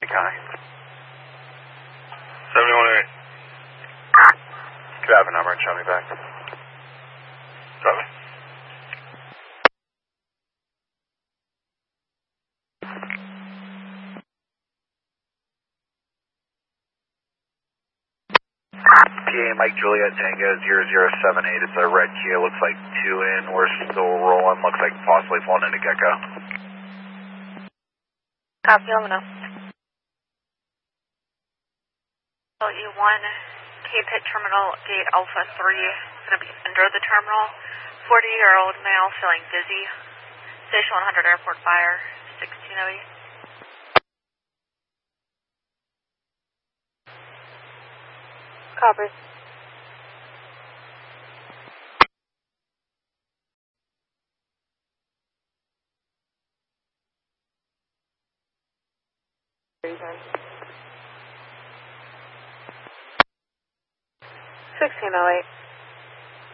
Connie. 7108. Could I have a number and show me back? Copy. PA Mike Juliet Tango 0078. It's a red Kia. Looks like 2 in. We're still rolling. Looks like possibly falling into Gecko. Copy, let me know. E1, Cape Pit Terminal, Gate Alpha 3, going to be under the terminal. 40-year-old male feeling dizzy. Station 100 Airport Fire, 1608. Copy. Reason. 1608.